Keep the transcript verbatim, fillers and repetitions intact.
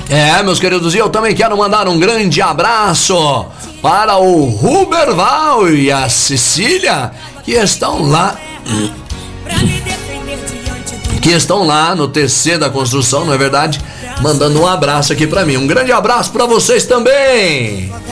É, meus queridos, e eu também quero mandar um grande abraço para o Ruberval e a Cecília, que estão lá que estão lá no T C da construção, não é verdade? Mandando um abraço aqui pra mim. Um grande abraço pra vocês também.